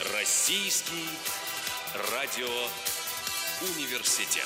Российский радиоуниверситет.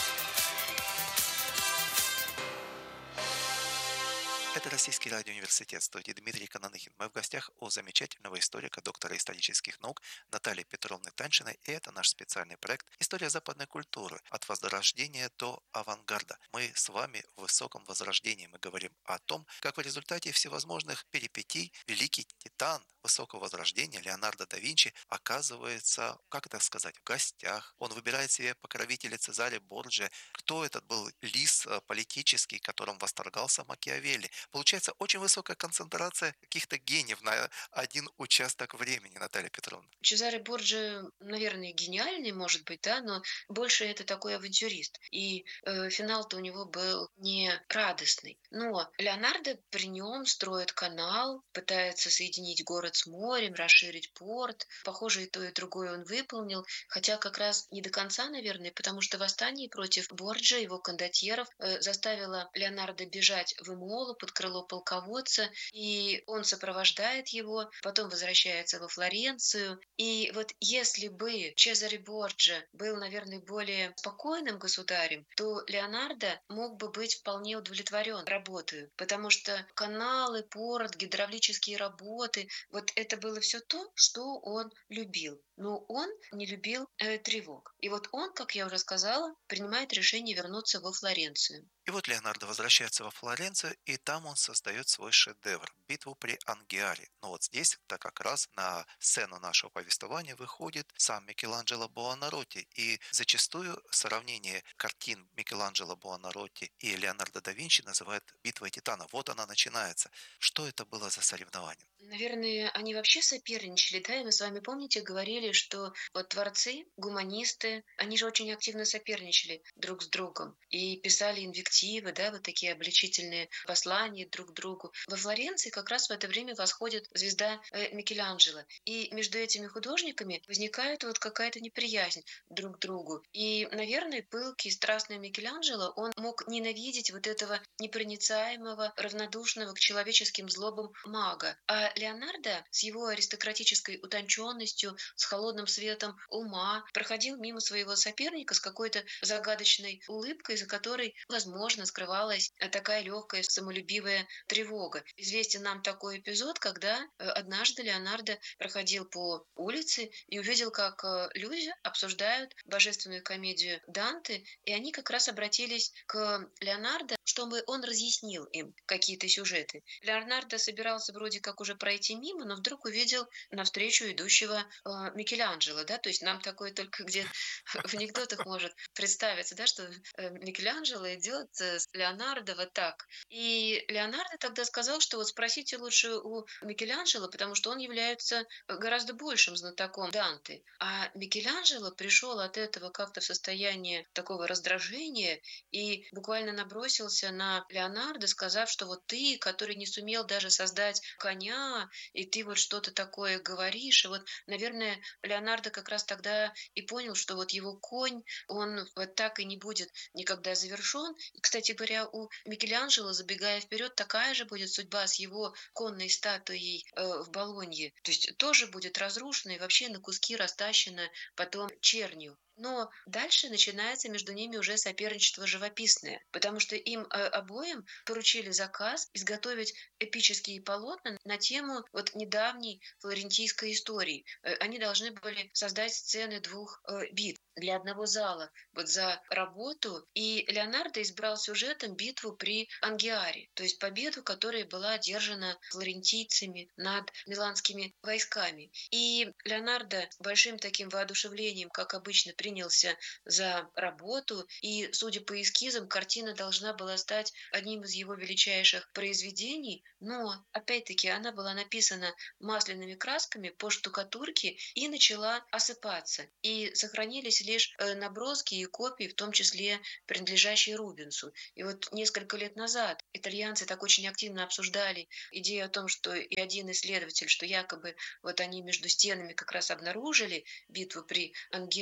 Это Российский радиоуниверситет, в студии Дмитрий Кананыхин. Мы в гостях у замечательного историка, доктора исторических наук Натальи Петровны Таньшиной. И это наш специальный проект «История западной культуры. От возрождения до авангарда». Мы с вами в высоком возрождении. Мы говорим о том, как в результате всевозможных перипетий великий титан высокого возрождения Леонардо да Винчи оказывается, как это сказать, в гостях. Он выбирает себе покровителя Цезаря Борджиа. Кто этот был лис политический, которым восторгался Макиавелли? Получается очень высокая концентрация каких-то гениев на один участок времени, Наталья Петровна. Чезаре Борджиа, наверное, гениальный, может быть, да, но больше это такой авантюрист. И финал-то у него был не радостный. Но Леонардо при нем строит канал, пытается соединить город с морем, расширить порт. Похоже, и то, и другое он выполнил, хотя как раз не до конца, наверное, потому что восстание против Борджиа, его кондотьеров, заставило Леонардо бежать в Имолу под крыло полководца, и он сопровождает его, потом возвращается во Флоренцию. И вот если бы Чезаре Борджиа был, наверное, более спокойным государем, то Леонардо мог бы быть вполне удовлетворен работой, потому что каналы, порт, гидравлические работы, вот это было все то, что он любил. Но он не любил тревог. И вот он, как я уже сказала, принимает решение вернуться во Флоренцию. И вот Леонардо возвращается во Флоренцию, и там он создает свой шедевр — битву при Ангиаре. Но вот здесь-то как раз на сцену нашего повествования выходит сам Микеланджело Буонаротти. И зачастую сравнение картин Микеланджело Буонаротти и Леонардо да Винчи называют битвой титанов. Вот она начинается. Что это было за соревнование? Наверное, они вообще соперничали, да? И мы с вами, помните, говорили, что вот творцы, гуманисты, они же очень активно соперничали друг с другом и писали инвективы, да, вот такие обличительные послания друг другу. Во Флоренции как раз в это время восходит звезда Микеланджело. И между этими художниками возникает вот какая-то неприязнь друг к другу. И, наверное, пылкий и страстный Микеланджело, он мог ненавидеть вот этого непроницаемого, равнодушного к человеческим злобам мага. А Леонардо с его аристократической утонченностью, с холодным светом ума проходил мимо своего соперника с какой-то загадочной улыбкой, за которой, возможно, скрывалась такая легкая самолюбивая тревога. Известен нам такой эпизод, когда однажды Леонардо проходил по улице и увидел, как люди обсуждают божественную комедию Данте, и они как раз обратились к Леонардо, чтобы он разъяснил им какие-то сюжеты. Леонардо собирался вроде как уже пройти мимо, но вдруг увидел навстречу идущего Микеланджело, да, то есть нам такое только где в анекдотах может представиться, да, что Микеланджело идет с Леонардо вот так. И Леонардо тогда сказал, что вот спросите лучше у Микеланджело, потому что он является гораздо большим знатоком Данте. А Микеланджело пришел от этого как-то в состояние такого раздражения и буквально набросился на Леонардо, сказав, что вот ты, который не сумел даже создать коня, и ты вот что-то такое говоришь. И вот, наверное, Леонардо как раз тогда и понял, что вот его конь, он вот так и не будет никогда завершен. И, кстати говоря, у Микеланджело, забегая вперед, такая же будет судьба с его конной статуей в Болонье. То есть тоже будет разрушена и вообще на куски растащена потом чернью. Но дальше начинается между ними уже соперничество живописное, потому что им обоим поручили заказ изготовить эпические полотна на тему вот недавней флорентийской истории. Они должны были создать сцены двух битв для одного зала, вот за работу. И Леонардо избрал сюжетом битву при Ангиаре, то есть победу, которая была одержана флорентийцами над миланскими войсками. И Леонардо большим таким воодушевлением, как обычно, принялся за работу, и, судя по эскизам, картина должна была стать одним из его величайших произведений, но, опять-таки, она была написана масляными красками по штукатурке и начала осыпаться. И сохранились лишь наброски и копии, в том числе принадлежащие Рубенсу. И вот несколько лет назад итальянцы так очень активно обсуждали идею о том, что и один исследователь, что якобы вот они между стенами как раз обнаружили битву при Ангиаре,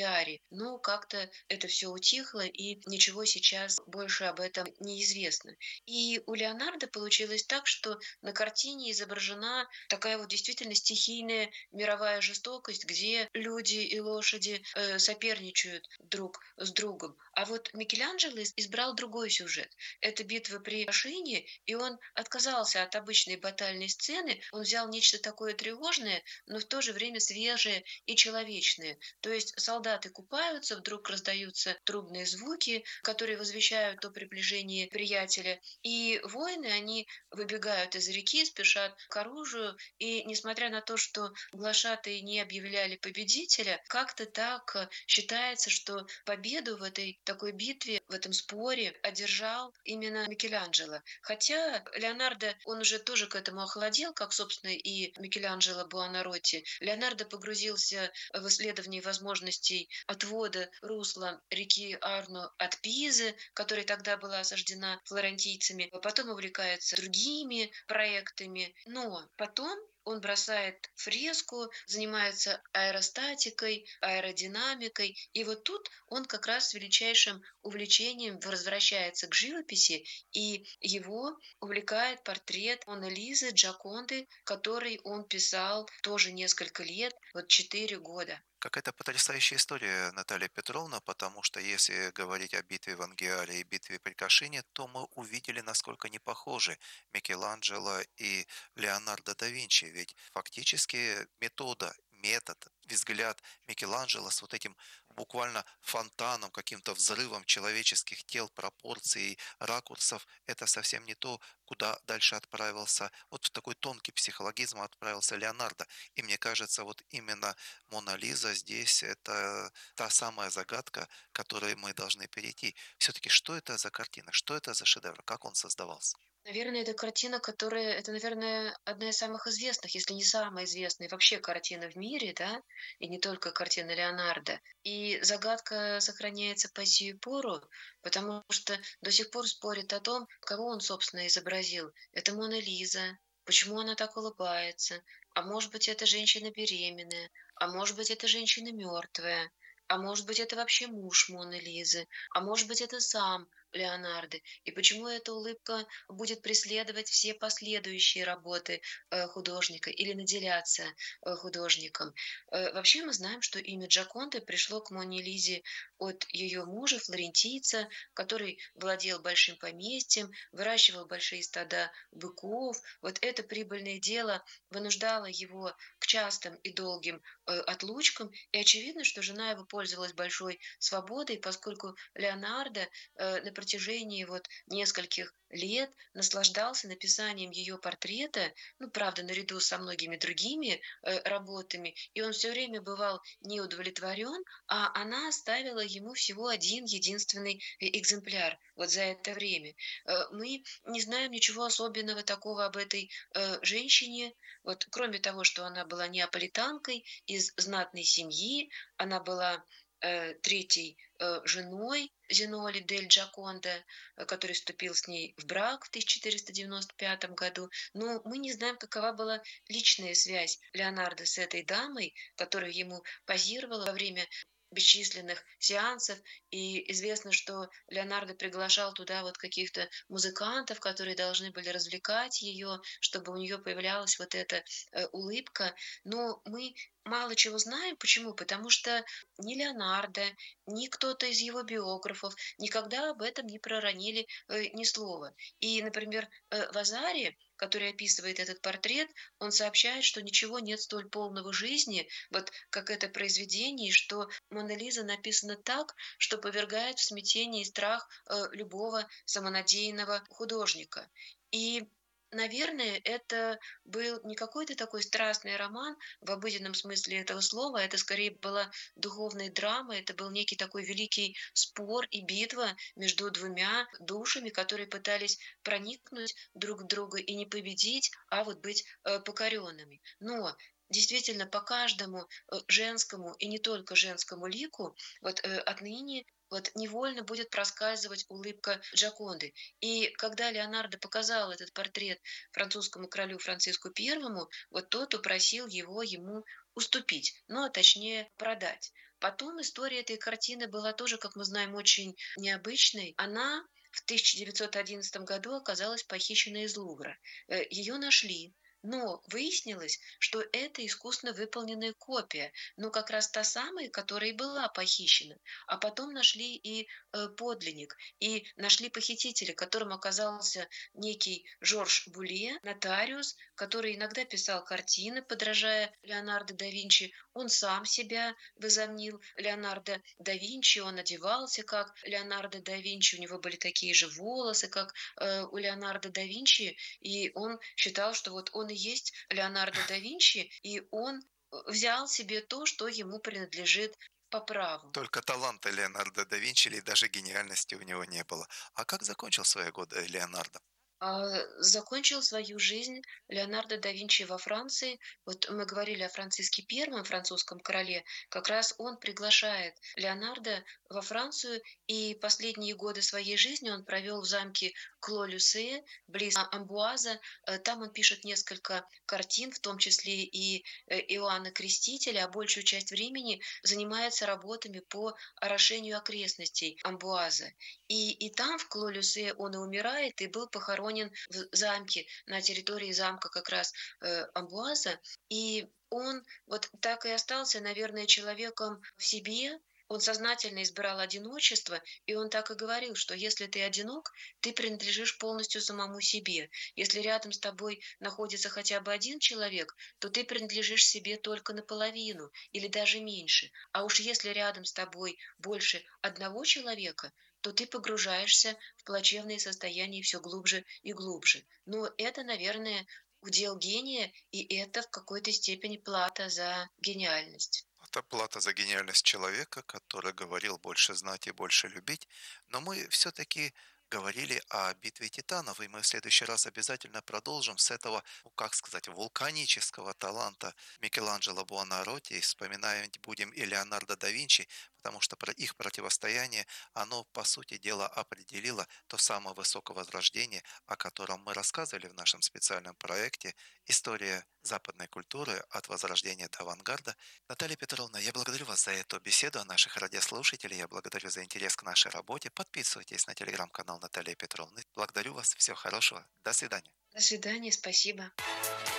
но как-то это все утихло, и ничего сейчас больше об этом не известно. И у Леонардо получилось так, что на картине изображена такая вот действительно стихийная мировая жестокость, где люди и лошади соперничают друг с другом. А вот Микеланджело избрал другой сюжет. Это битва при Ашине, и он отказался от обычной батальной сцены. Он взял нечто такое тревожное, но в то же время свежее и человечное. То есть солдаты купаются, вдруг раздаются трубные звуки, которые возвещают о приближении приятеля. И воины, они выбегают из реки, спешат к оружию. И несмотря на то, что глашатые не объявляли победителя, как-то так считается, что победу в этой такой битве, в этом споре одержал именно Микеланджело. Хотя Леонардо, он уже тоже к этому охладел, как, собственно, и Микеланджело Буонаротти. Леонардо погрузился в исследование возможностей отвода русла реки Арно от Пизы, которая тогда была осаждена флорентийцами, а потом увлекается другими проектами. Но потом он бросает фреску, занимается аэростатикой, аэродинамикой. И вот тут он как раз с величайшим увлечением возвращается к живописи, и его увлекает портрет Моны Лизы Джоконды, который он писал тоже несколько лет, вот 4 года. Какая-то потрясающая история, Наталья Петровна, потому что если говорить о битве в Ангиале и битве при Кашине, то мы увидели, насколько не похожи Микеланджело и Леонардо да Винчи. Ведь фактически метод, взгляд Микеланджело с вот этим буквально фонтаном, каким-то взрывом человеческих тел, пропорций, ракурсов, это совсем не то, куда дальше отправился, вот в такой тонкий психологизм отправился Леонардо. И мне кажется, вот именно Мона Лиза здесь это та самая загадка, к которой мы должны перейти. Все-таки что это за картина, что это за шедевр, как он создавался? Наверное, это картина, которая это, наверное, одна из самых известных, если не самая известная вообще картина в мире, да, и не только картина Леонардо. И загадка сохраняется по сию пору, потому что до сих пор спорят о том, кого он, собственно, изобразил. Это Мона Лиза. Почему она так улыбается? А может быть, это женщина беременная? А может быть, это женщина мертвая? А может быть, это вообще муж Моны Лизы? А может быть, это сам Леонардо? И почему эта улыбка будет преследовать все последующие работы художника или наделяться художником. Вообще мы знаем, что имя Джаконды пришло к Моне Лизе от ее мужа, флорентийца, который владел большим поместьем, выращивал большие стада быков. Вот это прибыльное дело вынуждало его к частым и долгим отлучкам. И очевидно, что жена его пользовалась большой свободой, поскольку Леонардо на протяжении вот нескольких лет наслаждался написанием ее портрета, ну, правда, наряду со многими другими работами, и он все время бывал не удовлетворен, а она оставила ему всего один единственный экземпляр вот за это время. Мы не знаем ничего особенного такого об этой женщине, вот кроме того, что она была неаполитанкой из знатной семьи, она была третьей женой Зиноли дель Джаконда, который вступил с ней в брак в 1495 году. Но мы не знаем, какова была личная связь Леонардо с этой дамой, которая ему позировала во время бесчисленных сеансов, и известно, что Леонардо приглашал туда вот каких-то музыкантов, которые должны были развлекать ее, чтобы у нее появлялась вот эта улыбка. Но мы мало чего знаем. Почему? Потому что ни Леонардо, ни кто-то из его биографов никогда об этом не проронили ни слова. И, например, Вазари, который описывает этот портрет, он сообщает, что ничего нет столь полного жизни, вот как это произведение, и что Мона Лиза написана так, что повергает в смятение и страх любого самонадеянного художника. И наверное, это был не какой-то такой страстный роман в обыденном смысле этого слова, это скорее была духовная драма, это был некий такой великий спор и битва между двумя душами, которые пытались проникнуть друг в друга и не победить, а вот быть покоренными. Но действительно, по каждому женскому и не только женскому лику вот отныне вот невольно будет проскальзывать улыбка Джоконды. И когда Леонардо показал этот портрет французскому королю Франциску Первому, вот тот упросил его ему уступить, ну, а точнее продать. Потом история этой картины была тоже, как мы знаем, очень необычной. Она в 1911 году оказалась похищена из Лувра. Ее нашли, но выяснилось, что это искусно выполненная копия, но как раз та самая, которая и была похищена. А потом нашли и подлинник, и нашли похитителя, которым оказался некий Жорж Буле, нотариус, который иногда писал картины, подражая Леонардо да Винчи. Он сам себя возомнил Леонардо да Винчи, он одевался как Леонардо да Винчи, у него были такие же волосы, как у Леонардо да Винчи, и он считал, что вот он и есть Леонардо да Винчи, и он взял себе то, что ему принадлежит по праву. Только таланта Леонардо да Винчи или даже гениальности у него не было. А как закончил свои годы Леонардо? Закончил свою жизнь Леонардо да Винчи во Франции. Вот мы говорили о Франциске Первом, французском короле. Как раз он приглашает Леонардо во Францию, и последние годы своей жизни он провел в замке Кло-Люсе, близ Амбуаза. Там он пишет несколько картин, в том числе и Иоанна Крестителя, а большую часть времени занимается работами по орошению окрестностей Амбуаза. И там, в Клолюсе, он и умирает, и был похоронен в замке, на территории замка как раз Амбуаза. И он вот так и остался, наверное, человеком в себе. Он сознательно избирал одиночество, и он так и говорил, что если ты одинок, ты принадлежишь полностью самому себе. Если рядом с тобой находится хотя бы один человек, то ты принадлежишь себе только наполовину или даже меньше. А уж если рядом с тобой больше одного человека, то ты погружаешься в плачевные состояния все глубже и глубже. Но это, наверное, удел гения, и это в какой-то степени плата за гениальность. Это плата за гениальность человека, который говорил больше знать и больше любить. Но мы все-таки говорили о битве титанов, и мы в следующий раз обязательно продолжим с этого, ну, как сказать, вулканического таланта Микеланджело Буонаротти. И вспоминаем будем и Леонардо да Винчи, потому что про их противостояние, оно, по сути дела, определило то самое высокое возрождение, о котором мы рассказывали в нашем специальном проекте «История западной культуры от возрождения до авангарда». Наталья Петровна, я благодарю вас за эту беседу, а наших радиослушателей я благодарю за интерес к нашей работе. Подписывайтесь на телеграм-канал Натальи Петровны. Благодарю вас, всего хорошего, до свидания. До свидания, спасибо.